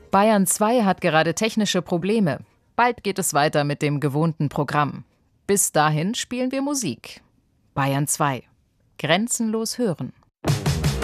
Bayern 2 hat gerade technische Probleme. Bald geht es weiter mit dem gewohnten Programm. Bis dahin spielen wir Musik. Bayern 2. Grenzenlos hören.